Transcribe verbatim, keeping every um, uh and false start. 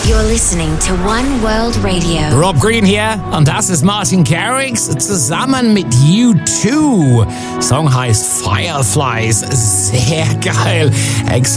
You're listening to One World Radio. Rob Green hier und das ist Martin Garrix zusammen mit U zwei. Song heißt Fireflies. Sehr geil.